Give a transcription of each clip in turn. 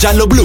Giallo-blu.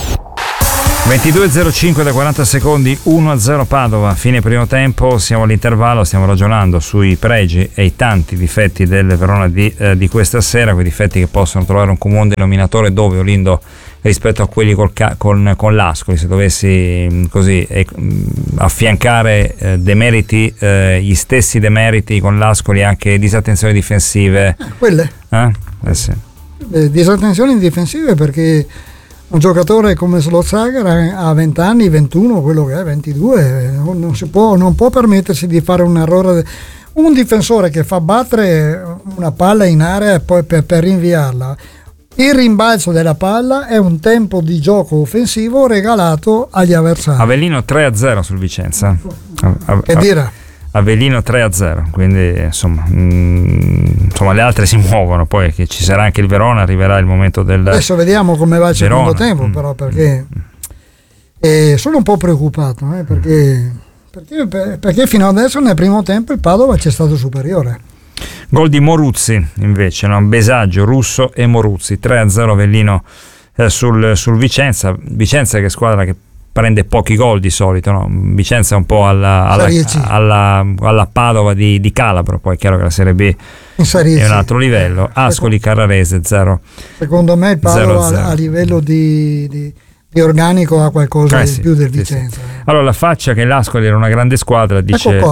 22:05 da 40 secondi, 1-0 Padova, fine primo tempo, siamo all'intervallo, stiamo ragionando sui pregi e i tanti difetti del Verona di questa sera, quei difetti che possono trovare un comune denominatore dove, Olindo, rispetto a quelli con l'Ascoli, se dovessi così affiancare demeriti, gli stessi demeriti con l'Ascoli, anche disattenzioni difensive. Quelle? Sì. Disattenzioni difensive perché un giocatore come Slozager ha 20 anni, 21, quello che è, 22, non può permettersi di fare un errore. Un difensore che fa battere una palla in area e poi per rinviarla, il rimbalzo della palla è un tempo di gioco offensivo regalato agli avversari. Avellino 3-0 sul Vicenza. Che dire? Avellino 3-0, quindi insomma le altre si muovono, poi che ci sarà anche il Verona, arriverà il momento del adesso vediamo come va il Verona. Secondo tempo, però, perché sono un po' preoccupato, perché fino adesso nel primo tempo il Padova c'è stato superiore. Gol di Moruzzi invece, Besaggio, Russo e Moruzzi, 3-0 Avellino sul Vicenza che è squadra che prende pochi gol di solito, no? Vicenza è un po' alla Padova di Calabro, poi è chiaro che la Serie B è un altro livello. Ascoli Carrarese 0. Secondo me il Padova a livello di organico ha qualcosa di più del Vicenza. Sì. Allora, la faccia che l'Ascoli era una grande squadra, dice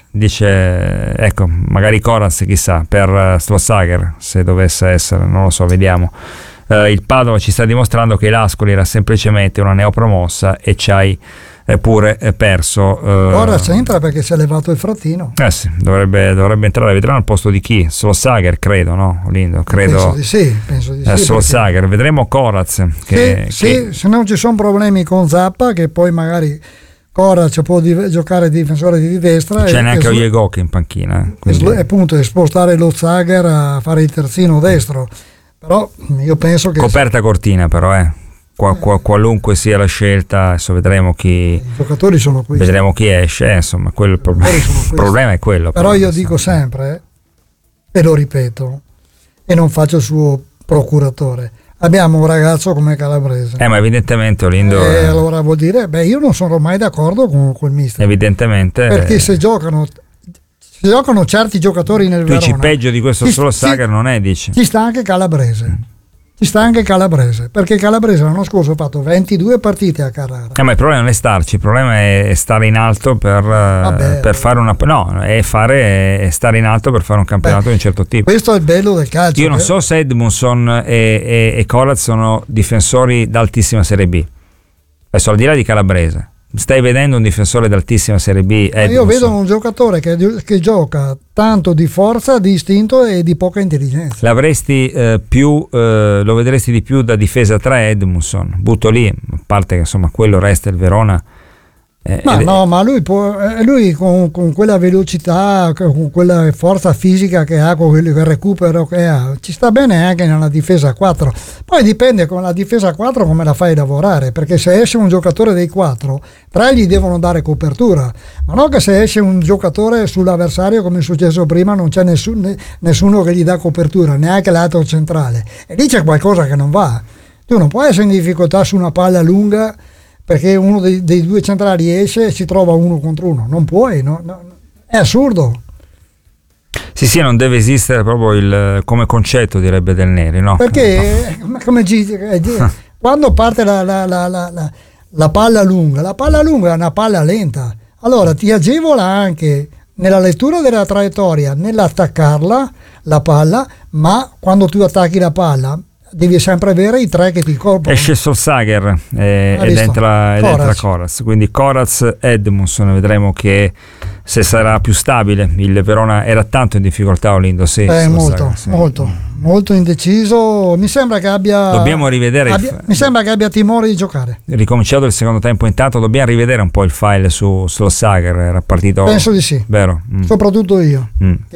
magari Coraz, chissà, per Slozager, se dovesse essere, non lo so, vediamo. Il Padova ci sta dimostrando che l'Ascoli era semplicemente una neopromossa e ci hai pure perso. Ora c'entra perché si è levato il frattino. Sì, dovrebbe entrare, vedremo al posto di chi? Slozager, credo, no? Lindo, credo. Penso di sì. Slozager, perché vedremo Coraz. Se non ci sono problemi con Zappa, che poi magari Coraz può giocare difensore di destra. C'è neanche Ojegok in panchina. Appunto, spostare lo Zager a fare il terzino destro. Però io penso che coperta cortina, però qualunque sia la scelta, adesso vedremo chi. I giocatori sono qui. Vedremo chi esce, insomma, il problema è quello. Però io dico sempre, e lo ripeto, e non faccio il suo procuratore. Abbiamo un ragazzo come Calabrese. Ma evidentemente Olindo. Allora vuol dire, io non sono mai d'accordo con quel mister. Evidentemente. Perché se giocano certi giocatori nel Verona. Tu dici peggio di questo solo Sager non è, dici? Ci sta anche Calabrese. Perché Calabrese l'anno scorso ha fatto 22 partite a Carrara. Ma il problema non è starci, il problema è stare in alto per fare una. No, è stare in alto per fare un campionato di un certo tipo. Questo è il bello del calcio. Io non so se Edmundson e Coraz sono difensori d'altissima Serie B. Adesso, al di là di Calabrese, stai vedendo un difensore d'altissima Serie B? Io vedo un giocatore che gioca tanto di forza, di istinto e di poca intelligenza. L'avresti lo vedresti di più da difesa 3 Edmundson, butto lì, a parte che insomma quello resta il Verona. Ma lui con quella velocità, con quella forza fisica che ha, con quel recupero che ha, ci sta bene anche nella difesa 4. Poi dipende con la difesa 4 come la fai lavorare, perché se esce un giocatore dei 4, 3 gli devono dare copertura, ma non che se esce un giocatore sull'avversario, come è successo prima, non c'è nessuno che gli dà copertura, neanche l'altro centrale, e lì c'è qualcosa che non va. Tu non puoi essere in difficoltà su una palla lunga perché uno dei due centrali esce e si trova uno contro uno. Non puoi, no, è assurdo. Sì, non deve esistere proprio come concetto, direbbe Del Neri, no? Perché quando parte la palla lunga è una palla lenta, allora ti agevola anche nella lettura della traiettoria, nell'attaccarla la palla, ma quando tu attacchi la palla devi sempre avere i 3 che ti coprono. Esce Solsager ed entra Coraz, quindi Coraz, Edmundson, vedremo che se sarà più stabile. Il Verona era tanto in difficoltà, Olindo, molto indeciso. Mi sembra che dobbiamo rivedere mi sembra che abbia timore di giocare. Ricominciato il secondo tempo, intanto dobbiamo rivedere un po' il file su Solsager. Era partito, penso di sì, vero? Soprattutto io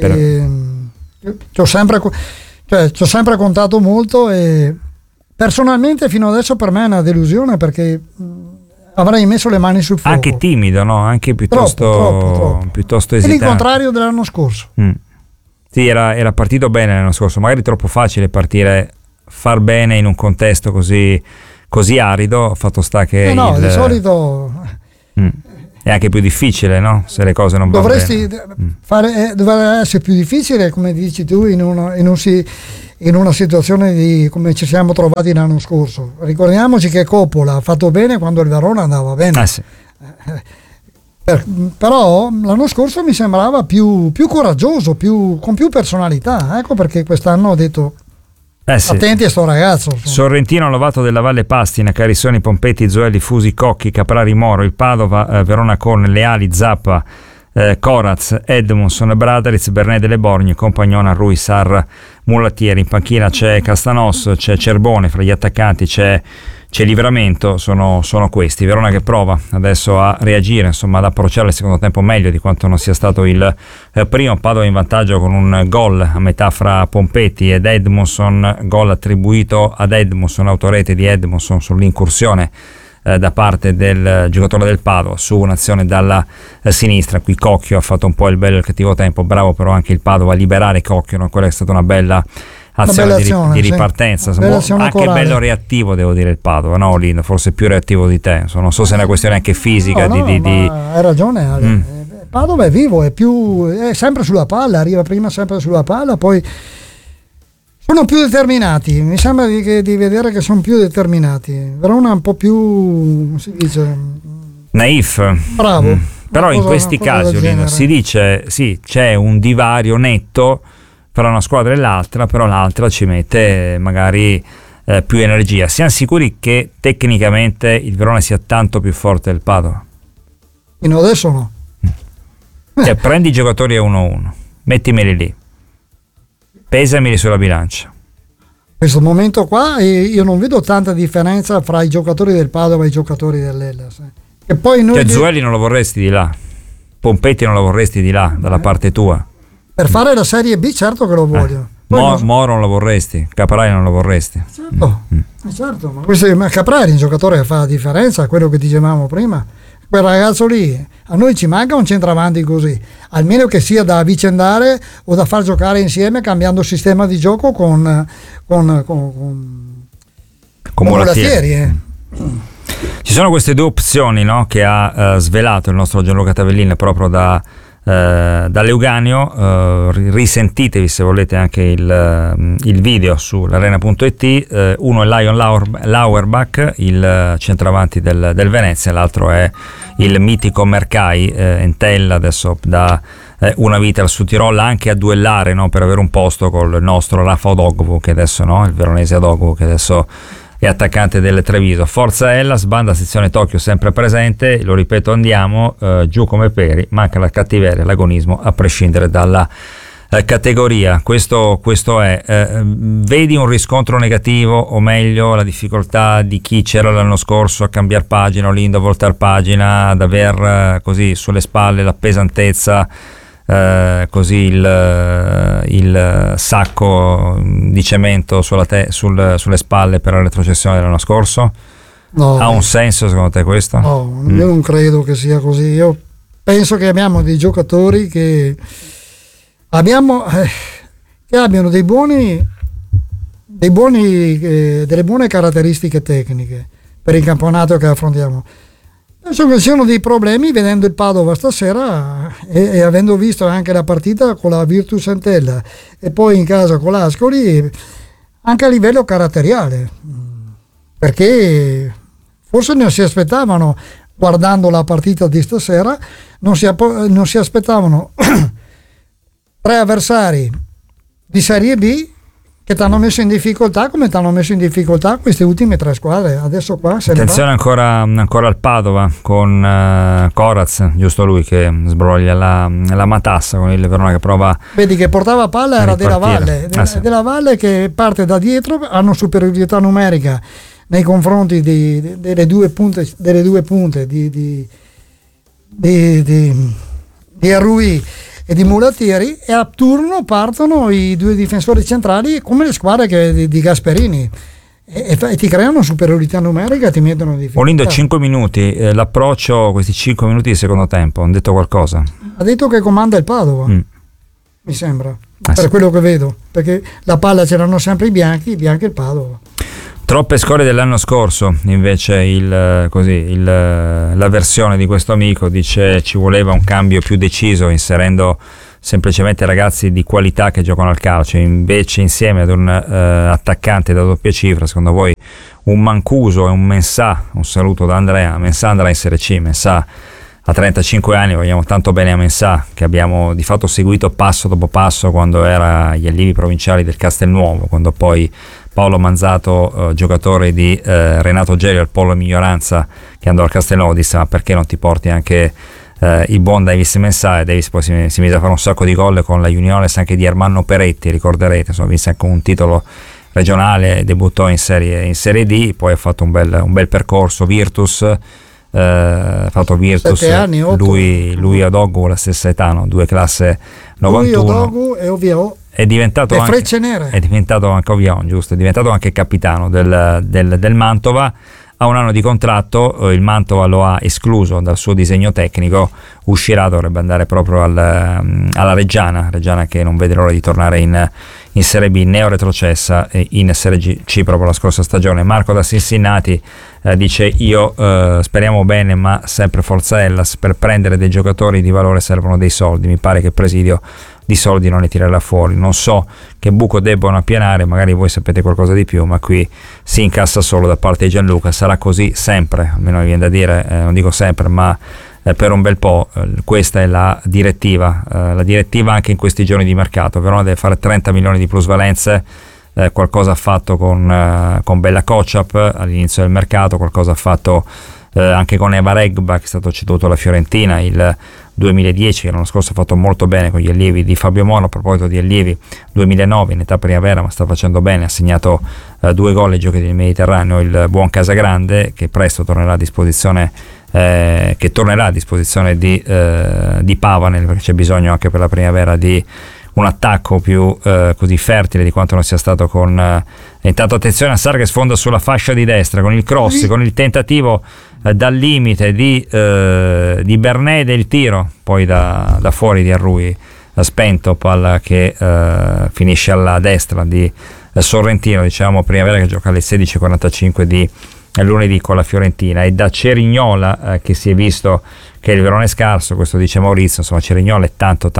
ci ho sempre contato molto, e personalmente fino adesso per me è una delusione, perché avrei messo le mani sul fuoco. Anche timido, no? Anche piuttosto esitante. È il contrario dell'anno scorso. Sì, era partito bene l'anno scorso, magari troppo facile far bene in un contesto così così arido, fatto sta che di solito è anche più difficile, no? Se le cose non vanno bene. Dovrebbe essere più difficile, come dici tu, in una situazione come ci siamo trovati l'anno scorso. Ricordiamoci che Coppola ha fatto bene quando il Verona andava bene. Sì. Però l'anno scorso mi sembrava più coraggioso, con più personalità. Ecco perché quest'anno ho detto sì. Attenti a sto ragazzo. Sorrentino, Lovato della Valle Pastina, Carissoni, Pompetti, Zoelli, Fusi, Cocchi, Caprari, Moro, il Padova, Verona con Leali, Zappa, Coraz, Edmondson, Bradariz, Bernè delle Borgne, Compagnona, Rui, Sarra, Mulattieri. In panchina c'è Castanos, c'è Cerbone, fra gli attaccanti c'è Livramento. Sono questi. Verona che prova adesso a reagire, insomma ad approcciare il secondo tempo meglio di quanto non sia stato il primo. Padova in vantaggio con un gol a metà fra Pompetti ed Edmondson, gol attribuito ad Edmondson, autorete di Edmondson sull'incursione da parte del giocatore del Padova su un'azione dalla sinistra. Qui Cocchio ha fatto un po' il bello e il cattivo tempo, bravo però anche il Padova a liberare Cocchio, no? Quella è stata una bella azione di ripartenza, sì. Anche corale. Bello reattivo, devo dire, il Padova, no Lindo? Forse più reattivo di te, non so se è una questione anche fisica. Hai ragione, Ale. Padova è vivo, è sempre sulla palla, arriva prima sempre sulla palla, poi sono più determinati, mi sembra di vedere che sono più determinati. Verona è un po' più, come si dice, naif. Bravo. Però in questi casi, Lindo, si dice sì, c'è un divario netto tra una squadra e l'altra, però l'altra ci mette magari più energia. Siamo sicuri che tecnicamente il Verona sia tanto più forte del Padova? Fino adesso no. Cioè, prendi i giocatori a 1-1, mettimeli lì, pesameli sulla bilancia. In questo momento qua io non vedo tanta differenza fra i giocatori del Padova e i giocatori dell'Hellas. E poi noi Zuelli non lo vorresti di là, Pompetti non lo vorresti di là, dalla parte tua? Per fare la Serie B certo che lo voglio. Moro non lo vorresti, Caprari non lo vorresti. Certo, ma Caprari è un giocatore che fa la differenza, quello che dicevamo prima. Quel ragazzo lì, a noi ci manca un centravanti così, almeno che sia da avvicendare o da far giocare insieme cambiando sistema di gioco con Mulattieri. Ci sono queste due opzioni, no, che ha svelato il nostro Gianluca Tavellin proprio da Leuganeo. Risentitevi se volete anche il video su l'arena.it. Uno è Lion Lauerbach, il centravanti del Venezia, l'altro è il mitico Mercai, Entella, adesso da una vita al Sudtirol, anche a duellare, no, per avere un posto col nostro Rafa Odogwu, che adesso il veronese Odogwu, che adesso è attaccante del Treviso. Forza Hellas, banda sezione Tokyo sempre presente, lo ripeto, andiamo giù come peri, manca la cattiveria, l'agonismo a prescindere dalla categoria. Questo è. Vedi un riscontro negativo, o meglio la difficoltà di chi c'era l'anno scorso a cambiare pagina o lì a voltare pagina, ad aver così sulle spalle la pesantezza, così il sacco di cemento sulle spalle per la retrocessione dell'anno scorso? No. Ha un senso secondo te questo? No, io non credo che sia così. Io penso che abbiamo dei giocatori che abbiano delle buone caratteristiche tecniche per il campionato che affrontiamo. Penso che siano dei problemi, vedendo il Padova stasera e avendo visto anche la partita con la Virtus Entella e poi in casa con l'Ascoli, anche a livello caratteriale, perché forse non si aspettavano, guardando la partita di stasera, non si aspettavano 3 avversari di Serie B che ti hanno messo in difficoltà come ti hanno messo in difficoltà queste ultime 3 squadre. Adesso qua attenzione ancora al Padova con Coraz, giusto, lui che sbroglia la matassa con il Verona che prova. Vedi che portava palla era della Valle, della Valle che parte da dietro, hanno superiorità numerica nei confronti delle due punte di Arrui e di Mulattieri, e a turno partono i 2 difensori centrali come le squadre di Gasperini e ti creano superiorità numerica, ti mettono in difficoltà. Olindo, 5 minuti, l'approccio, questi 5 minuti di secondo tempo, hanno detto qualcosa? Ha detto che comanda il Padova, mi sembra, per quello che vedo, perché la palla ce l'hanno sempre i bianchi e il Padova. Troppe scorie dell'anno scorso, invece la versione di questo amico dice ci voleva un cambio più deciso, inserendo semplicemente ragazzi di qualità che giocano al calcio, invece insieme ad un attaccante da doppia cifra. Secondo voi un Mancuso e un Mensah? Un saluto da Andrea. Mensah andrà in Serie C, Mensah a 35 anni, vogliamo tanto bene a Mensah, che abbiamo di fatto seguito passo dopo passo quando era agli allievi provinciali del Castelnuovo, quando poi Paolo Manzato, giocatore di Renato Gelio al Polo Mignoranza, che andò al Castelnuovo, disse ma perché non ti porti anche il buon Davis Mensah, e Davis poi si mise a fare un sacco di gol con la Juniores anche di Armando Peretti, ricorderete, insomma, vinse anche un titolo regionale, debuttò in serie D, poi ha fatto un bel percorso, Virtus, fatto Virtus, 7 anni, 8. lui e Odogwu la stessa età, no? 2 classe 91, lui, Odogwu e Ovion, è diventato le anche, Frecce Nere, è diventato anche Ovion, giusto, è diventato anche capitano del Mantova. Ha un anno di contratto, il Mantova lo ha escluso dal suo disegno tecnico, uscirà, dovrebbe andare proprio alla Reggiana che non vede l'ora di tornare in Serie B, neo-retrocessa, e in Serie C proprio la scorsa stagione. Marco da Cincinnati dice io speriamo bene, ma sempre Forza Hellas, per prendere dei giocatori di valore servono dei soldi, mi pare che Presidio di soldi non ne tirerà fuori, non so che buco debbano appianare, magari voi sapete qualcosa di più, ma qui si incassa solo da parte di Gianluca. Sarà così sempre, almeno mi viene da dire, non dico sempre, ma per un bel po'. Questa è la direttiva anche in questi giorni di mercato. Verona deve fare 30 milioni di plusvalenze, qualcosa ha fatto con Bella Kociap all'inizio del mercato, qualcosa ha fatto anche con Eva Regba, che è stato ceduto alla Fiorentina il 2010, che l'anno scorso ha fatto molto bene con gli allievi di Fabio Mono. A proposito di allievi, 2009 in età primavera, ma sta facendo bene, ha segnato 2 gol ai Giochi del Mediterraneo il buon Casagrande, che presto tornerà a disposizione di Pavanel, perché c'è bisogno anche per la primavera di un attacco più così fertile di quanto non sia stato con intanto attenzione a Sar che sfonda sulla fascia di destra con il cross, con il tentativo dal limite di Bernede, il tiro poi da fuori di Arrui spento, palla che finisce alla destra di Sorrentino, diciamo primavera, che gioca alle 16:45 di lunedì con la Fiorentina. E da Cerignola che si è visto che il Verona è scarso, questo dice Maurizio, insomma Cerignola è tanto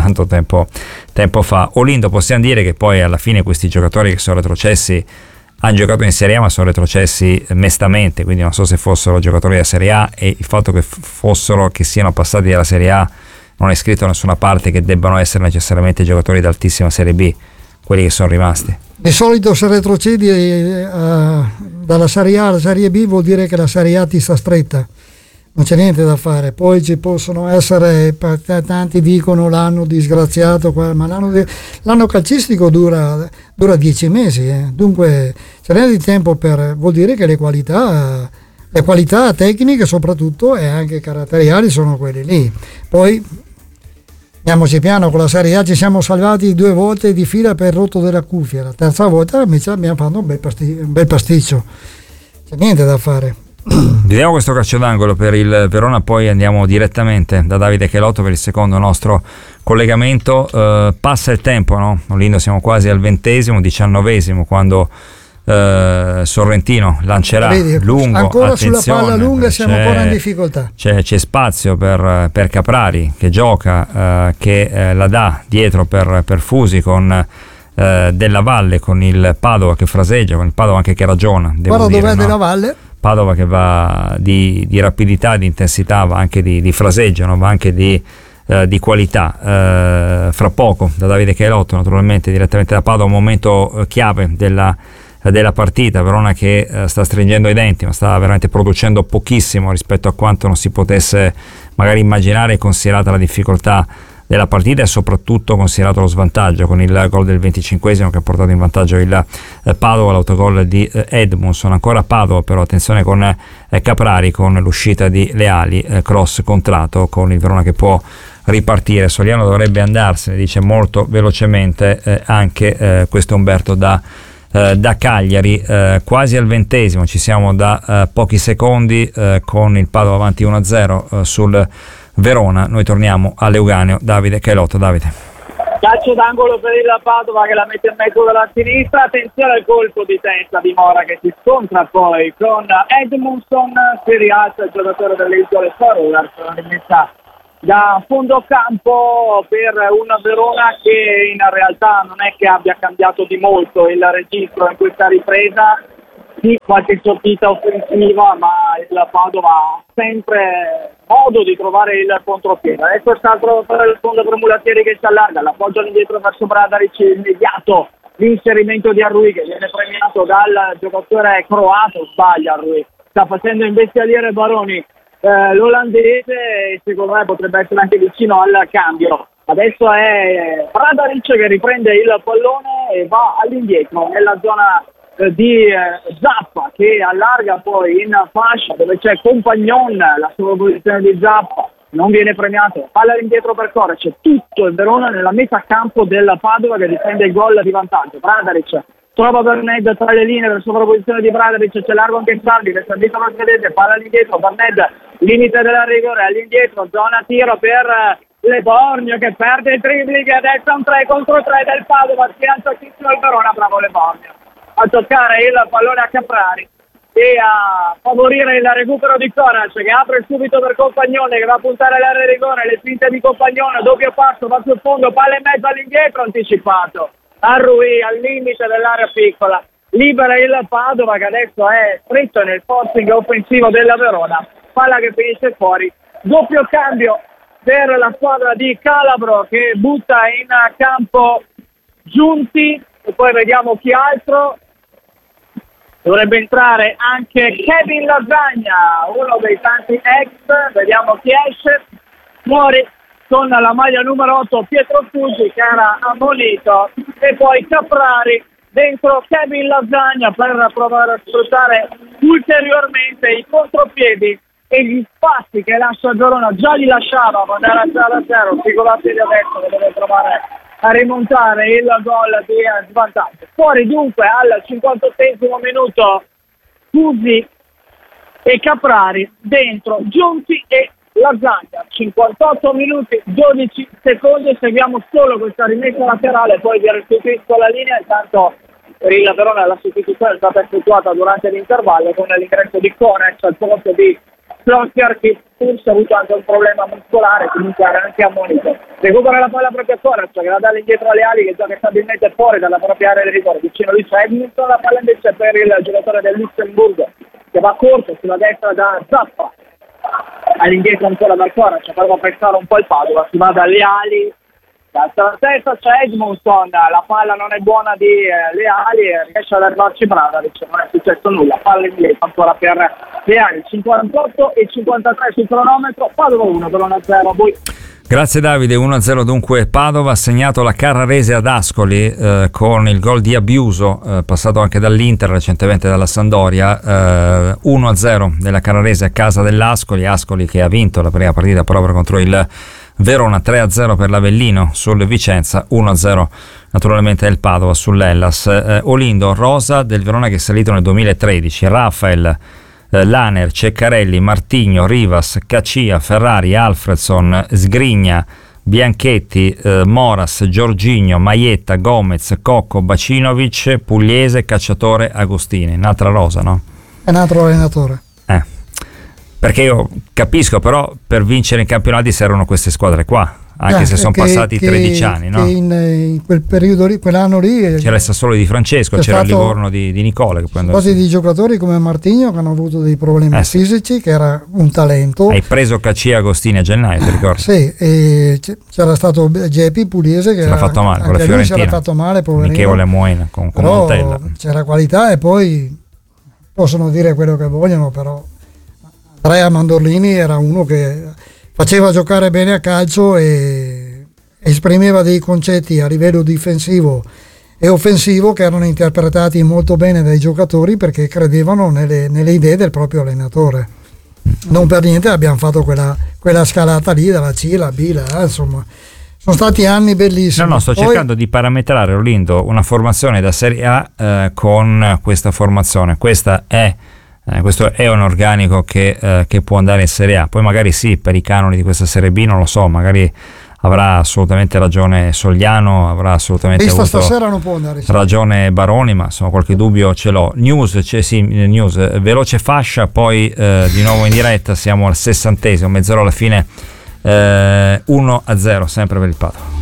tempo fa. Olindo, possiamo dire che poi alla fine questi giocatori che sono retrocessi hanno giocato in Serie A, ma sono retrocessi mestamente, quindi non so se fossero giocatori della Serie A, e il fatto che siano passati dalla Serie A non è scritto da nessuna parte che debbano essere necessariamente giocatori d'altissima Serie B quelli che sono rimasti. Di solito se retrocedi dalla Serie A alla Serie B vuol dire che la Serie A ti sta stretta, non c'è niente da fare. Poi ci possono essere, tanti dicono l'anno disgraziato, ma l'anno calcistico dura 10 mesi, dunque ce n'è di tempo vuol dire che le qualità tecniche soprattutto e anche caratteriali sono quelle lì. Poi andiamoci piano, con la Serie A ci siamo salvati 2 volte di fila per il rotto della cuffia, la terza volta invece abbiamo fatto un bel pasticcio, c'è niente da fare. Vediamo questo calcio d'angolo per il Verona, poi andiamo direttamente da Davide Chelotto per il secondo nostro collegamento. Passa il tempo, no? Olindo, siamo quasi al 19esimo quando Sorrentino lancerà. Vedi, lungo, ancora sulla palla lunga siamo ancora in difficoltà. C'è spazio per Caprari che gioca, che la dà dietro per Fusi con Della Valle, con il Padova che fraseggia, con il Padova anche che ragiona. Guarda dov'è Della Valle? Padova che va di rapidità, di intensità, va anche di fraseggio, no? Va anche di qualità. Fra poco da Davide Chelotto, naturalmente direttamente da Padova, un momento chiave della partita. Verona che sta stringendo i denti, ma sta veramente producendo pochissimo rispetto a quanto non si potesse magari immaginare, considerata la difficoltà della partita e soprattutto considerato lo svantaggio, con il gol del 25esimo che ha portato in vantaggio il Padova, l'autogol di Edmondson. Ancora Padova, però attenzione con Caprari, con l'uscita di Leali, cross contrato, con il Verona che può ripartire. Soliano dovrebbe andarsene, dice molto velocemente anche questo Umberto da Cagliari. Quasi al 20esimo, ci siamo da pochi secondi, con il Padova avanti 1-0 sul Verona. Noi torniamo a Leuganeo. Davide Chelotto. Davide. Calcio d'angolo per il Padova che la mette in mezzo dalla sinistra. Attenzione al colpo di testa di Mora che si scontra poi con Edmundson. Si rialza il giocatore delle Isole Faroe, la rimessa da fondo campo per una Verona che in realtà non è che abbia cambiato di molto il registro in questa ripresa. Sì, qualche sortita offensiva, ma il Padova ha sempre modo di trovare il contropiede. E quest'altro per il fondo per Mulattieri che si allarga, l'appoggio all'indietro verso Bradaric, immediato l'inserimento di Arrui che viene premiato dal giocatore croato, sbaglia Arrui, sta facendo imbestialire Baroni, l'olandese, e secondo me potrebbe essere anche vicino al cambio. Adesso è Bradaric che riprende il pallone e va all'indietro nella zona di Zappa che allarga poi in fascia dove c'è Compagnon, la sua posizione di Zappa non viene premiato, palla all'indietro per Cora, c'è tutto il Verona nella metà campo del Padova che difende il gol di vantaggio. Bradaric trova Berned tra le linee, per sovrapposizione di Bradaric c'è largo anche Sardi che sta dietro al vedete, palla all'indietro, Berned limite della rigore, all'indietro zona tiro per Leborgno che perde il dribbling e adesso è un 3 contro 3 del Padova, schianza tantissimo il Verona, bravo Leborgno a toccare il pallone a Caprari e a favorire il recupero di Corac che apre subito per Compagnone che va a puntare l'area di rigore, le finte di Compagnone, doppio passo, va sul fondo, palla in mezzo all'indietro, anticipato Arrui al limite dell'area piccola, libera il Padova che adesso è stretto nel forcing offensivo della Verona, palla che finisce fuori, doppio cambio per la squadra di Calabro che butta in campo Giunti e poi vediamo chi altro. Dovrebbe entrare anche Kevin Lasagna, uno dei tanti ex, vediamo chi esce, fuori con la maglia numero 8 Pietro Fuggi che era ammonito e poi Caprari dentro Kevin Lasagna per provare a sfruttare ulteriormente i contropiedi e gli spazi che lascia Verona, già li lasciava quando era 0-0, Piccolatti di adesso che deve provare a rimontare il gol di svantaggio. Fuori dunque al 58esimo minuto Fusi e Caprari, dentro Giunti e Lasagna, 58 minuti 12 secondi, seguiamo solo questa rimessa laterale, poi vi restituisco la linea, intanto per il Verona la sostituzione è stata effettuata durante l'intervallo con l'ingresso di Konex al posto di Flosser che forse ha avuto anche un problema muscolare, comunque era anche ammonito. Recupera la palla proprio a Konex che la dà indietro alle ali che gioca stabilmente fuori dalla propria area di rigore, vicino di Edmundson, la palla invece per il giocatore del Lussemburgo che va corto sulla destra da Zappa, all'indietro ancora dal Konex, prova a pressare un po' il Padova, si va dalle ali. Dalla testa c'è Edmundson, la palla non è buona di Leali e riesce ad arrivarci Bradaric, non è successo nulla, palla inglese ancora per Leali, 58 e 53 sul cronometro, Padova 1 per 1-0. Poi Grazie Davide, 1-0 dunque Padova, ha segnato la Carrarese ad Ascoli con il gol di Abiuso, passato anche dall'Inter, recentemente dalla Sampdoria, 1-0 della Carrarese a casa dell'Ascoli, Ascoli che ha vinto la prima partita proprio contro il Verona, 3-0 per l'Avellino sul Vicenza, 1-0 naturalmente del Padova sull'Hellas. Olindo, rosa del Verona che è salito nel 2013, Rafael, Laner, Ceccarelli, Martigno, Rivas, Cacia, Ferrari, Alfredson, Sgrigna, Bianchetti, Moras, Giorginio, Maietta, Gomez, Cocco, Bacinovic, Pugliese, Cacciatore, Agostini. Un'altra rosa, no? È un altro allenatore. Perché io capisco, però per vincere in campionati servono queste squadre qua, anche se sono passati 13 anni, no? In quel periodo lì, quell'anno lì c'era il Sassuolo di Francesco, c'era il Livorno di Nicola che poi quasi di giocatori come Martigno che hanno avuto dei problemi fisici, che era un talento. Hai preso Cacia Agostini a gennaio, ti ricordi? Sì, e c'era stato Geppi Pugliese che si era fatto male con la Fiorentina, si era fatto male, poverino. Michele Moena con Montella. C'era qualità e poi possono dire quello che vogliono, però Andrea Mandorlini era uno che faceva giocare bene a calcio e esprimeva dei concetti a livello difensivo e offensivo che erano interpretati molto bene dai giocatori perché credevano nelle idee del proprio allenatore. Non per niente abbiamo fatto quella scalata lì dalla C, la B, la A, insomma. Sono stati anni bellissimi. No, sto cercando di parametrare, Olindo, una formazione da Serie A con questa formazione. Questo è un organico che può andare in Serie A, poi magari sì, per i canoni di questa Serie B non lo so, magari avrà assolutamente ragione Sogliano, avrà assolutamente avuto stasera non può andare ragione Baroni, ma insomma qualche dubbio ce l'ho. News, veloce fascia, poi di nuovo in diretta, siamo al 60°, mezz'ora alla fine, 1-0 sempre per il Padova.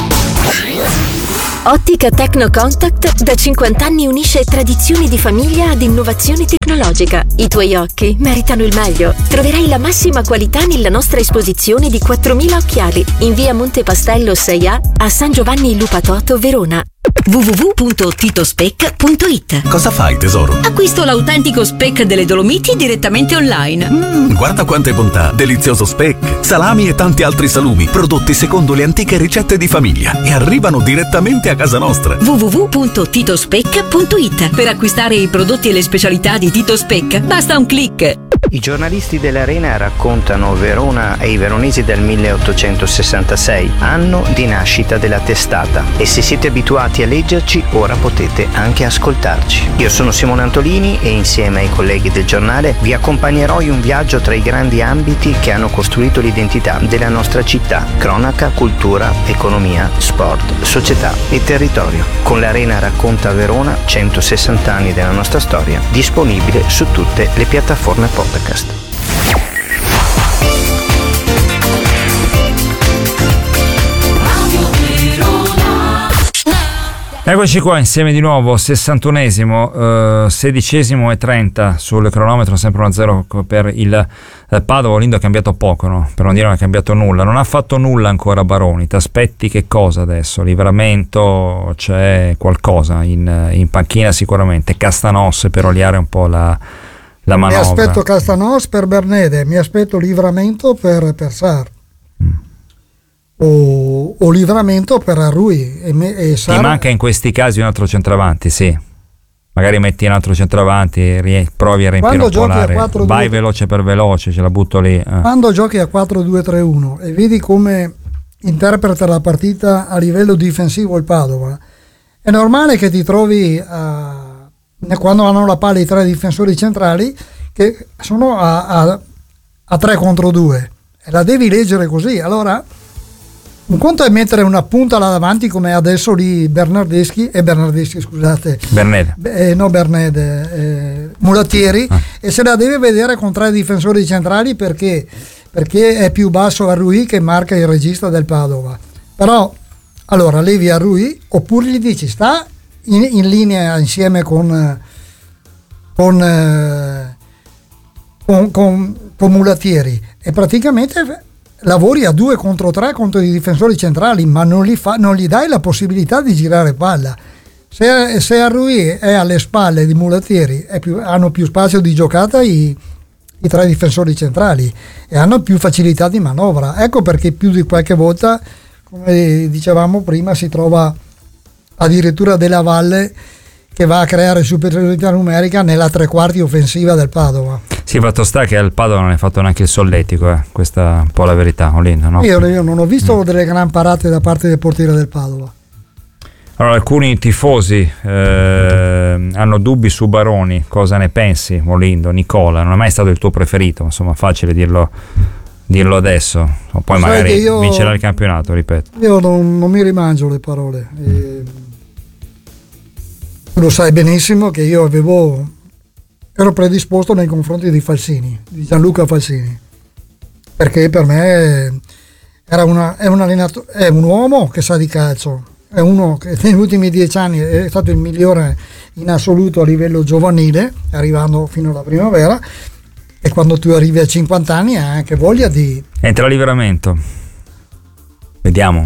Ottica Techno Contact da 50 anni unisce tradizioni di famiglia ad innovazione tecnologica. I tuoi occhi meritano il meglio. Troverai la massima qualità nella nostra esposizione di 4.000 occhiali in via Monte Pastello 6A a San Giovanni Lupatoto, Verona. www.titospec.it. Cosa fai, tesoro? Acquisto l'autentico speck delle Dolomiti direttamente online. Guarda quante bontà! Delizioso speck, salami e tanti altri salumi, prodotti secondo le antiche ricette di famiglia e arrivano direttamente a casa nostra. www.titospec.it. Per acquistare i prodotti e le specialità di Tito Speck basta un click. I giornalisti dell'Arena raccontano Verona e i veronesi del 1866, anno di nascita della testata. E se siete abituati a leggerci, ora potete anche ascoltarci. Io sono Simone Antolini e insieme ai colleghi del giornale vi accompagnerò in un viaggio tra i grandi ambiti che hanno costruito l'identità della nostra città: cronaca, cultura, economia, sport, società e territorio. Con l'Arena racconta Verona, 160 anni della nostra storia, disponibile su tutte le piattaforme podcast. Eccoci qua insieme di nuovo, 61esimo, 16esimo e 30 sul cronometro, sempre 1-0 per il Padova. Lindo ha cambiato poco, no? Per non dire non ha cambiato nulla, non ha fatto nulla ancora Baroni. Ti aspetti che cosa adesso? Livramento, c'è qualcosa in panchina sicuramente, Castanos per oliare un po' la manovra. Mi aspetto Castanos per Bernede, mi aspetto Livramento per Sar. O Livramento per Arrui e Sar. Ti manca in questi casi un altro centravanti, sì. Magari metti un altro centravanti, provi a riempire un po' l'area. Vai veloce per veloce, ce la butto lì. Quando giochi a 4-2-3-1 e vedi come interpreta la partita a livello difensivo il Padova, è normale che ti trovi quando hanno la palla i tre difensori centrali che sono a 3 contro 2 e la devi leggere così. Allora un conto è mettere una punta là davanti come adesso lì Bernede Mulattieri, e se la deve vedere con 3 difensori centrali perché è più basso Arrui che marca il regista del Padova. Però allora levi Arrui oppure gli dici sta in linea insieme con Mulattieri e praticamente lavori a 2 contro 3 contro i difensori centrali, ma non gli dai la possibilità di girare palla. Se Arrui è alle spalle di Mulattieri hanno più spazio di giocata i 3 difensori centrali e hanno più facilità di manovra. Ecco perché più di qualche volta, come dicevamo prima, si trova addirittura Della Valle che va a creare superiorità numerica nella 3/4 offensiva del Padova. Sì, fatto sta che al Padova non è fatto neanche il solletico, questa è un po' la verità, Olindo, no? Io non ho visto delle gran parate da parte del portiere del Padova. Allora, alcuni tifosi hanno dubbi su Baroni, cosa ne pensi, Olindo? Nicola, non è mai stato il tuo preferito, insomma, facile dirlo adesso, poi magari vincerà il campionato, ripeto. Io non mi rimangio le parole. Lo sai benissimo che io ero predisposto nei confronti di Gianluca Falsini, perché per me è un allenatore, è un uomo che sa di calcio, è uno che negli ultimi 10 anni è stato il migliore in assoluto a livello giovanile, arrivando fino alla primavera, e quando tu arrivi a 50 anni hai anche voglia di... Entra Livramento, vediamo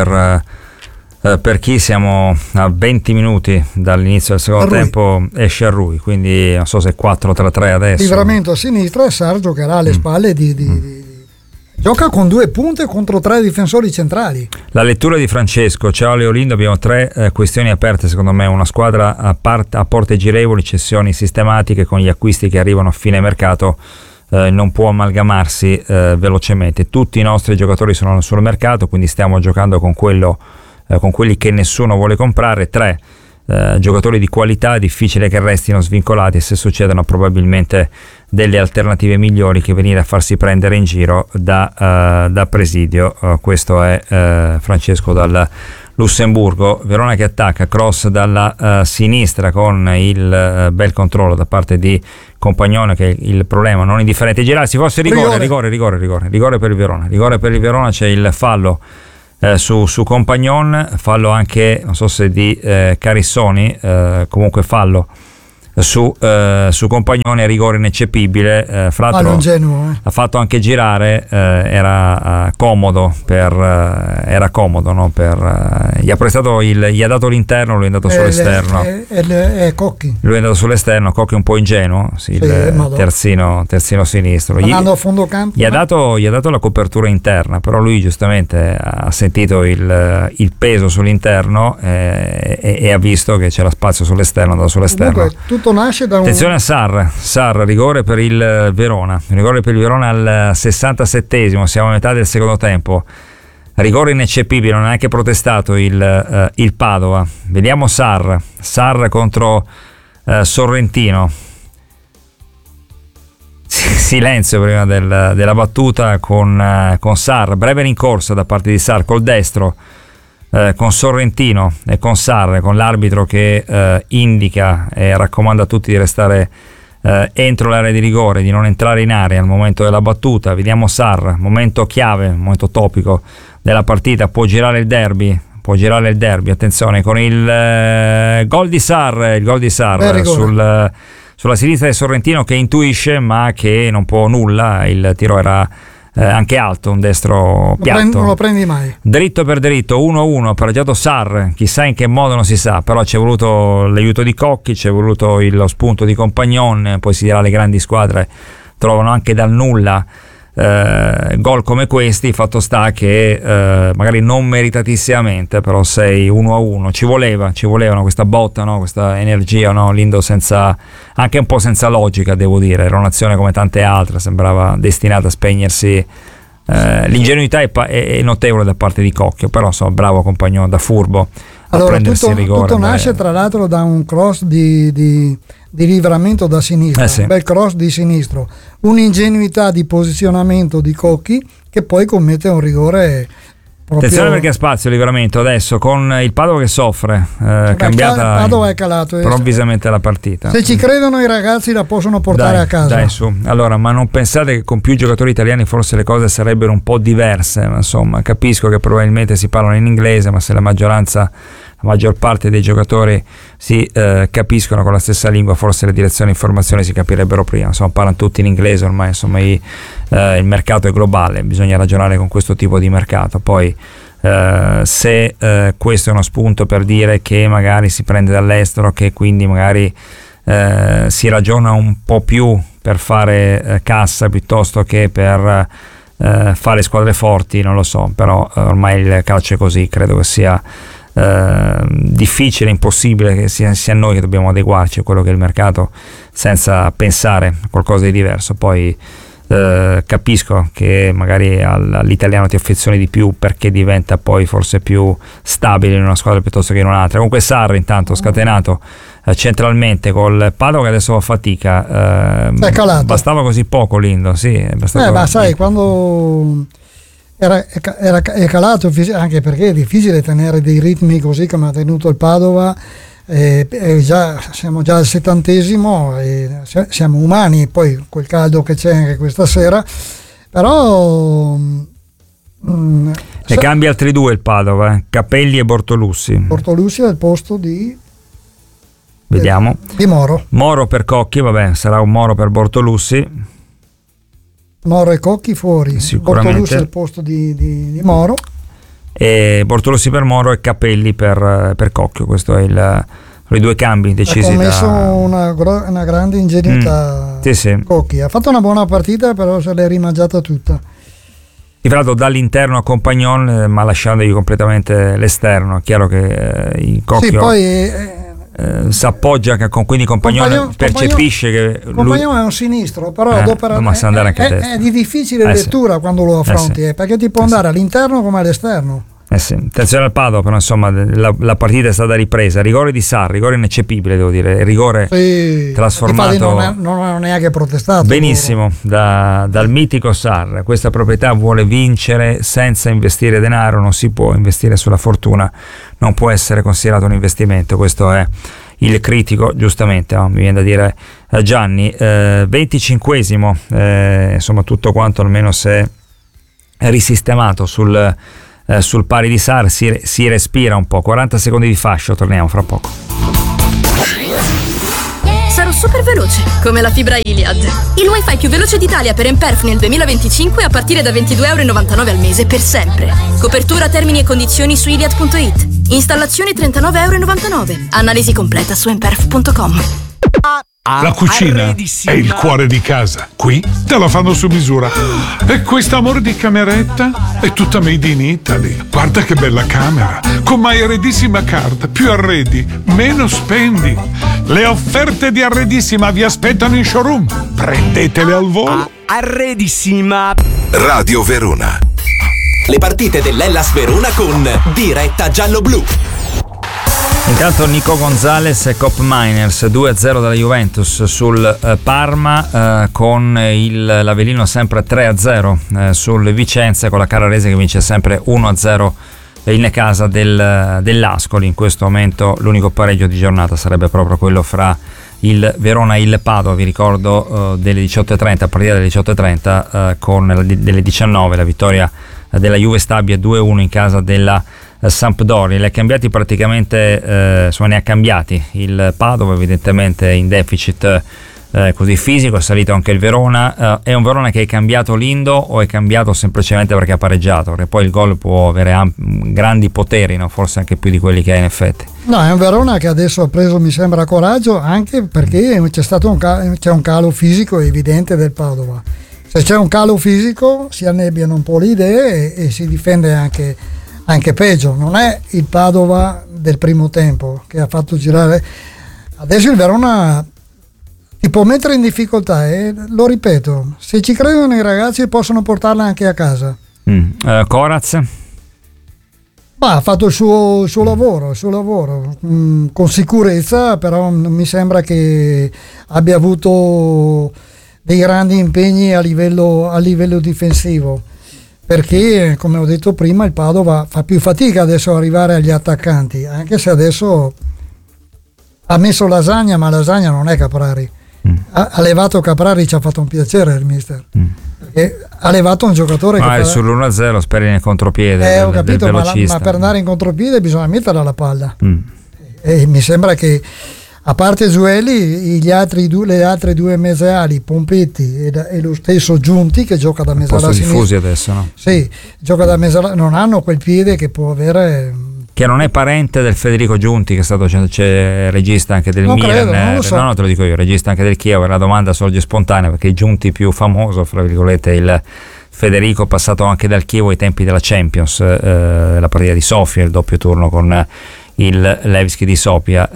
per chi siamo a 20 minuti dall'inizio del secondo tempo, esce Arrui, quindi non so se 4-3-3 adesso. Livramento a sinistra e Sar giocherà alle spalle gioca con 2 punte contro 3 difensori centrali. La lettura di Francesco: ciao Leolindo, abbiamo 3 questioni aperte secondo me, una squadra a porte girevoli, cessioni sistematiche con gli acquisti che arrivano a fine mercato, non può amalgamarsi velocemente, tutti i nostri giocatori sono sul mercato, quindi stiamo giocando con quelli che nessuno vuole comprare. 3, giocatori di qualità è difficile che restino svincolati, e se succedono probabilmente delle alternative migliori che venire a farsi prendere in giro da Presidio. Questo è Francesco dal Lussemburgo. Verona che attacca, cross dalla sinistra con il bel controllo da parte di Compagnone, che il problema non indifferente girarsi, forse rigore per il Verona, c'è il fallo su Compagnon, fallo anche, non so se di Carissoni, comunque fallo su Compagnone, rigore ineccepibile. Fra l'altro ha fatto anche girare, era comodo no? Gli ha prestato gli ha dato l'interno, lui è andato sull'esterno. Cocchi. Lui è andato sull'esterno, Cocchi un po' ingenuo, il terzino sinistro. Andando a fondo campo. Gli ha dato la copertura interna, però lui giustamente ha sentito il peso sull'interno e ha visto che c'era spazio sull'esterno, è andato sull'esterno. Comunque, tutto nasce da attenzione a Sarr, rigore per il Verona al 67esimo, siamo a metà del secondo tempo, rigore ineccepibile, non ha neanche protestato il Padova. Vediamo Sarr contro Sorrentino, silenzio prima della battuta con Sarr, breve rincorsa da parte di Sarr col destro, con Sorrentino e con Sarr, con l'arbitro che indica e raccomanda a tutti di restare entro l'area di rigore, di non entrare in area al momento della battuta. Vediamo Sarr, momento chiave, momento topico della partita, può girare il derby, attenzione con il gol di Sarr sulla sinistra di Sorrentino, che intuisce ma che non può nulla, il tiro era anche alto, un destro piatto, non lo prendi mai. Dritto per dritto, 1-1, pareggiato Sarr, chissà in che modo non si sa, però c'è voluto l'aiuto di Cocchi, c'è voluto lo spunto di Compagnon, poi si dirà le grandi squadre trovano anche dal nulla gol come questi. Fatto sta che magari non meritatissimamente, però 6-1-1 ci volevano questa botta, no? Questa energia, no? Lindo anche un po' senza logica, devo dire, era un'azione come tante altre, sembrava destinata a spegnersi. L'ingenuità è notevole da parte di Cocchio, però insomma, bravo Compagnon, da furbo a prendersi il rigore. Tutto nasce tra l'altro da un cross di livramento da sinistra, un bel cross di sinistro, un'ingenuità di posizionamento di Cocchi che poi commette un rigore proprio. Attenzione perché ha spazio livramento adesso con il Padova che soffre, cambiata Padova è calato improvvisamente la partita. Se ci credono i ragazzi la possono portare a casa. Dai su. Allora, ma non pensate che con più giocatori italiani forse le cose sarebbero un po' diverse? Ma insomma, capisco che probabilmente si parlano in inglese, ma se la maggior parte dei giocatori si capiscono con la stessa lingua, forse le direzioni di informazione si capirebbero prima. Insomma, parlano tutti in inglese ormai, insomma il mercato è globale, bisogna ragionare con questo tipo di mercato. Poi se questo è uno spunto per dire che magari si prende dall'estero, che quindi magari si ragiona un po' più per fare cassa piuttosto che per fare squadre forti, non lo so, però ormai il calcio è così, credo che sia difficile, impossibile che sia noi che dobbiamo adeguarci a quello che è il mercato senza pensare a qualcosa di diverso. Poi capisco che magari all'italiano ti affezioni di più perché diventa poi forse più stabile in una squadra piuttosto che in un'altra. Comunque Sarr intanto scatenato centralmente col Padova che adesso fa fatica, è calato. Bastava così poco Lindo, sì, ma sai, quando è calato, anche perché è difficile tenere dei ritmi così come ha tenuto il Padova. Siamo già al 70esimo e siamo umani, poi quel caldo che c'è anche questa sera, però ne cambia altri due il Padova, Capelli e Bortolussi al posto di vediamo di Moro per Cocchi, vabbè, sarà un Moro per Bortolussi. Moro e Cocchi fuori, Bortolussi al posto di Moro, e Bortolussi per Moro e Capelli per Cocchio. Questo è i due cambi decisi. Ha commesso una grande ingenuità. Sì. Cocchi ha fatto una buona partita, però se l'è rimangiata tutta. Di fatto dall'interno a Compagnon, ma lasciandogli completamente l'esterno. È chiaro che il Cocchio sì, poi si appoggia, quindi Compagnon percepisce che Compagnon è un sinistro, però dopo è di difficile lettura quando lo affronti, perché ti può andare all'interno come all'esterno. Sì. Attenzione al Padova, però insomma la partita è stata ripresa, rigore di Sarri, rigore ineccepibile, devo dire, rigore trasformato, non hanno neanche protestato benissimo dal mitico Sarri. Questa proprietà vuole vincere senza investire denaro, non si può investire sulla fortuna, non può essere considerato un investimento, questo è il critico, giustamente, mi viene da dire Gianni. 25esimo, insomma tutto quanto almeno si è risistemato sul pari di Sarri, si respira un po'. 40 secondi di fascio, torniamo fra poco. Sarò super veloce, come la fibra Iliad. Il wifi più veloce d'Italia per Emperf nel 2025 a partire da €22,99 al mese per sempre. Copertura, termini e condizioni su iliad.it. Installazione €39,99. Analisi completa su emperf.com. La cucina è il cuore di casa. Qui te la fanno su misura. E quest'amore di cameretta è tutta made in Italy. Guarda che bella camera. Con My Arredissima Card. Più arredi, meno spendi. Le offerte di Arredissima vi aspettano in showroom. Prendetele al volo. Arredissima. Radio Verona. Le partite dell'Hellas Verona con Diretta Giallo-Blu. Intanto Nico Gonzalez e Cop Miners 2-0 dalla Juventus sul Parma, con l'Avellino sempre 3-0 sul Vicenza, con la Carrarese che vince sempre 1-0 in casa dell'Ascoli. In questo momento l'unico pareggio di giornata sarebbe proprio quello fra il Verona e il Padova. Vi ricordo delle 18.30, a partire dalle 18.30 con delle 19 la vittoria della Juve Stabia 2-1 in casa della Sampdoria. Le ha cambiati praticamente, insomma ne ha cambiati il Padova, evidentemente in deficit così fisico. È salito anche il Verona. È un Verona che è cambiato Lindo o è cambiato semplicemente perché ha pareggiato? Perché poi il gol può avere grandi poteri, no? Forse anche più di quelli che ha in effetti. No, è un Verona che adesso ha preso, mi sembra, coraggio, anche perché c'è un calo fisico evidente del Padova. Se c'è un calo fisico si annebbiano un po' le idee e si difende anche peggio. Non è il Padova del primo tempo che ha fatto girare. Adesso il Verona ti può mettere in difficoltà, e lo ripeto, se ci credono i ragazzi possono portarla anche a casa. Coraz? Ha fatto il suo lavoro, con sicurezza, però non mi sembra che abbia avuto dei grandi impegni a livello difensivo, perché come ho detto prima il Padova fa più fatica adesso ad arrivare agli attaccanti, anche se adesso ha messo Lasagna, ma Lasagna non è Caprari. Ha levato Caprari, ci ha fatto un piacere il mister, perché ha levato un giocatore che sull'1-0 speri nel contropiede ho capito, del ma per andare in contropiede bisogna metterla la palla, e mi sembra che, a parte Zueli, le altre due mezzali, Pompetti e lo stesso Giunti, che gioca da mezzala sinistra, diffusi adesso, no? Sì, gioca da mezzala, non hanno quel piede che può avere, che non è parente del Federico Giunti, che è stato regista anche del Milan. Credo, non lo so. No, te lo dico io, regista anche del Chievo. La domanda sorge spontanea perché il Giunti più famoso, fra virgolette, il Federico, passato anche dal Chievo ai tempi della Champions, la partita di Sofia, il doppio turno con il Levski di Sofia.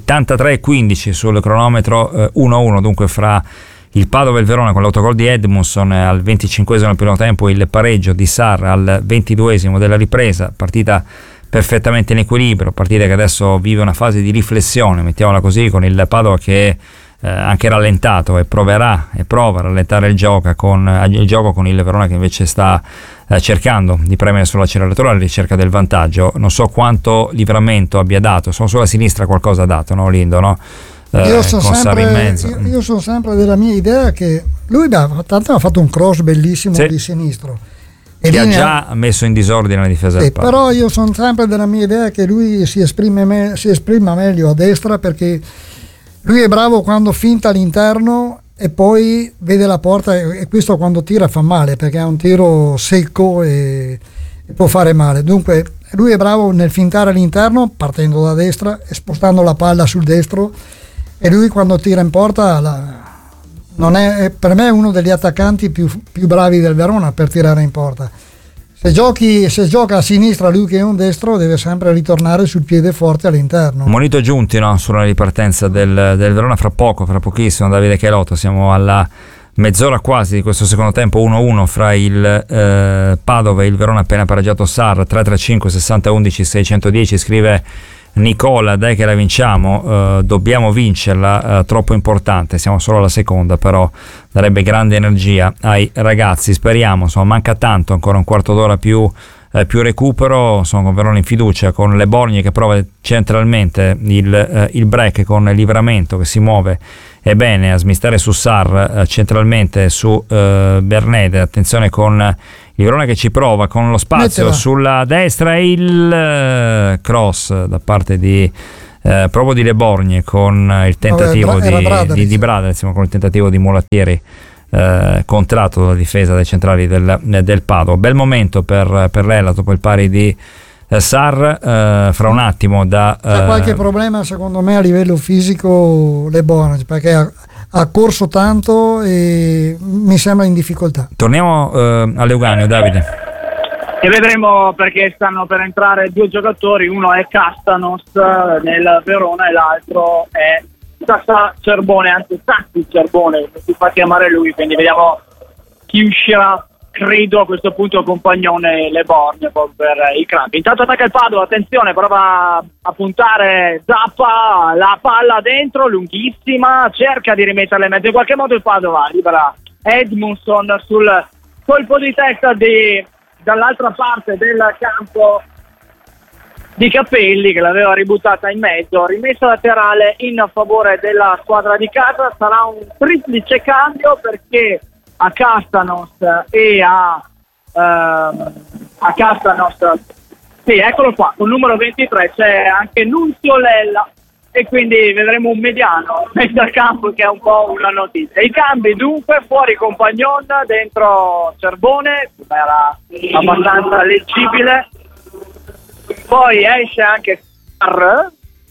73-15 sul cronometro, 1-1 dunque fra il Padova e il Verona, con l'autogol di Edmundson al 25esimo del primo tempo, il pareggio di Sarr al 22esimo della ripresa. Partita perfettamente in equilibrio, partita che adesso vive una fase di riflessione, mettiamola così, con il Padova che anche rallentato e prova a rallentare il gioco con il Verona che invece sta cercando di premere sull'acceleratore alla ricerca del vantaggio. Non so quanto livramento abbia dato, sono sulla sinistra qualcosa ha dato, no Lindo, no? Io sono sempre della mia idea che lui tanto ha fatto un cross bellissimo di sinistro e che ha già messo in disordine la difesa del Padova. Però io sono sempre della mia idea che lui si esprima meglio a destra, perché lui è bravo quando finta all'interno e poi vede la porta, e questo quando tira fa male, perché ha un tiro secco e può fare male. Dunque lui è bravo nel fintare all'interno partendo da destra e spostando la palla sul destro, e lui quando tira in porta non è, per me, è uno degli attaccanti più bravi del Verona per tirare in porta. Se gioca a sinistra lui, che è un destro, deve sempre ritornare sul piede forte all'interno. Monito Giunti, no? Sulla ripartenza del Verona fra pochissimo. Davide Chelotto, siamo alla mezz'ora quasi di questo secondo tempo, 1-1 fra il Padova e il Verona appena pareggiato Sar. 335 60 11 610, scrive Nicola, dai che la vinciamo, dobbiamo vincerla, troppo importante, siamo solo alla seconda, però darebbe grande energia ai ragazzi, speriamo, insomma manca tanto, ancora un quarto d'ora più recupero, sono con Verona in fiducia, con Le Borgne che prova centralmente il break, con Livramento che si muove e bene a smistare su Sar, centralmente su Bernede, attenzione con il Verona che ci prova con lo spazio sulla destra e il cross da parte di proprio di Le Borgne con il tentativo di Bradel, con il tentativo di Mulattieri contratto dalla difesa dei centrali del Padova. Bel momento per l'Ela dopo il pari di Sar, fra un attimo c'è qualche problema secondo me a livello fisico Le Borgne, perché ha corso tanto e mi sembra in difficoltà. Torniamo all'Euganeo, Davide. E vedremo, perché stanno per entrare due giocatori, uno è Castanos nel Verona e l'altro è Sassi Cerbone, anzi Sassi Cerbone, si fa chiamare lui, quindi vediamo chi uscirà. Credo a questo punto compagnone Le Borgne per i crampi. Intanto attacca il Padova, attenzione, prova a puntare Zappa, la palla dentro, lunghissima, cerca di rimetterla in mezzo, in qualche modo il Padova libera Edmundson sul colpo di testa dall'altra parte del campo di Capelli, che l'aveva ributtata in mezzo, rimessa laterale in favore della squadra di casa. Sarà un triplice cambio, perché a Castanos e a Castanos, sì, eccolo qua, con numero 23 c'è anche Nunzio Lella, e quindi vedremo un mediano mezzo al campo, che è un po' una notizia. I cambi dunque: fuori Compagnon, dentro Cerbone, era abbastanza leggibile, poi esce anche Sar,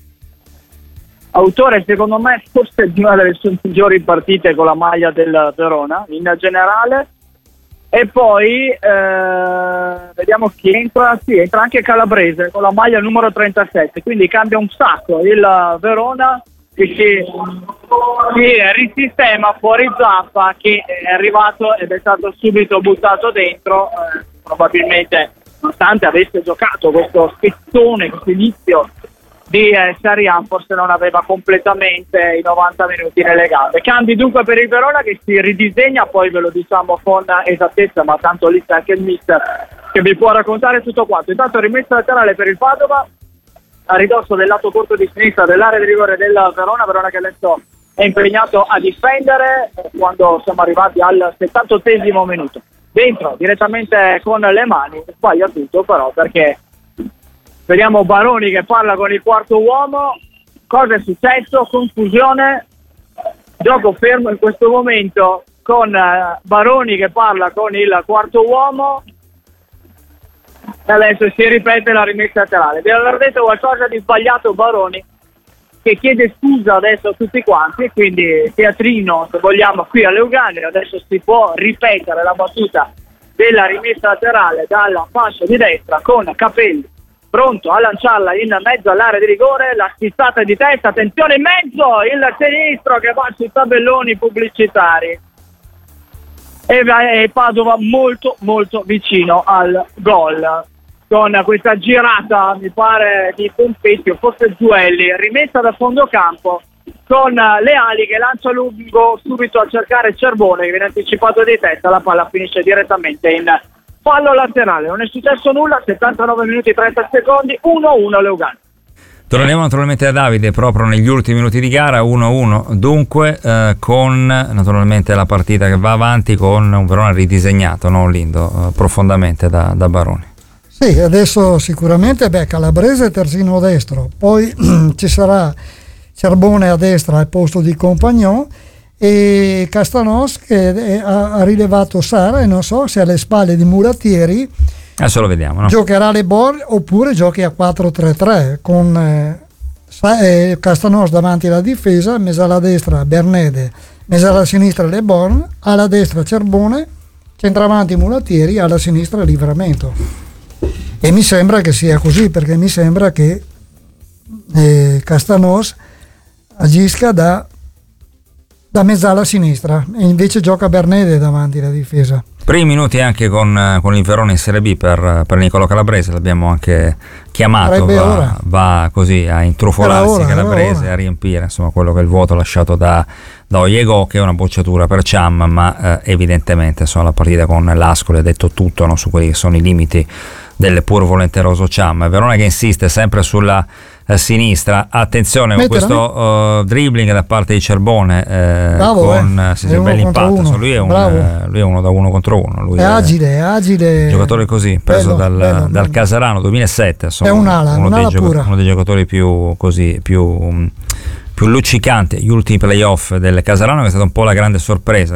autore secondo me forse di una delle sue migliori partite con la maglia del Verona in generale, e poi vediamo chi entra. Sì, entra anche Calabrese con la maglia numero 37, quindi cambia un sacco il Verona, che si risistema fuori Zappa, che è arrivato ed è stato subito buttato dentro, probabilmente nonostante avesse giocato questo spezzone, questo inizio di Serie A, forse non aveva completamente i 90 minuti nelle gambe. Cambi dunque per il Verona, che si ridisegna, poi ve lo diciamo con esattezza, ma tanto lì c'è anche il mister che vi può raccontare tutto quanto. Intanto rimessa laterale per il Padova a ridosso del lato corto di sinistra dell'area di rigore del Verona che adesso è impegnato a difendere, quando siamo arrivati al 78esimo minuto. Dentro direttamente con le mani, sbaglia tutto però, perché vediamo Baroni che parla con il quarto uomo. Cosa è successo? Confusione, gioco fermo in questo momento con Baroni che parla con il quarto uomo, e adesso si ripete la rimessa laterale. Deve aver detto qualcosa di sbagliato Baroni, che chiede scusa adesso a tutti quanti, e quindi teatrino, se vogliamo, qui all'Euganeo. Adesso si può ripetere la battuta della rimessa laterale dalla fascia di destra, con Capelli pronto a lanciarla in mezzo all'area di rigore. La schizzata di testa, attenzione in mezzo, il sinistro che va sui tabelloni pubblicitari, e Padova molto molto vicino al gol con questa girata, mi pare di Pompetti o forse Zuelli, rimessa da fondo campo con Leali che lancia lungo subito a cercare Cerbone, che viene anticipato di testa, la palla finisce direttamente in fallo laterale. Non è successo nulla, 79 minuti e 30 secondi, 1-1 Leuganeo. Torneremo naturalmente a Davide proprio negli ultimi minuti di gara, 1-1 dunque, con naturalmente la partita che va avanti con un Verona ridisegnato, no Lindo, profondamente da Baroni. Sì, adesso sicuramente Calabrese terzino destro, poi ci sarà Cerbone a destra al posto di Compagnon, e Castanos che ha rilevato Sara, e non so se alle spalle di Mulattieri adesso lo vediamo, no? Giocherà Le Borgne oppure giochi a 4-3-3 con Castanos davanti alla difesa, mezzo alla destra Bernede, mezzo alla sinistra Le Borgne, alla destra Cerbone, centravanti Mulattieri, alla sinistra Livramento. E mi sembra che sia così, perché mi sembra che Castanos agisca da da mezzala a sinistra, e invece gioca Bernede davanti alla difesa. Primi minuti anche con il Verona in Serie B per Nicolò Calabrese, l'abbiamo anche chiamato, va così a intrufolarsi Calabrese, a riempire insomma quello che è il vuoto lasciato da Ojego, che è una bocciatura per Cham, ma evidentemente insomma la partita con L'Ascoli ha detto tutto, no, su quelli che sono i limiti del pur volenteroso Cham. Verona che insiste sempre sulla sinistra, attenzione con questo dribbling da parte di Cerbone, bravo, con bell'impatto, lui è uno da uno contro uno, lui è agile, giocatore così preso dal Casarano 2007, insomma, è uno dei giocatori più luccicanti, gli ultimi playoff del Casarano, che è stata un po' la grande sorpresa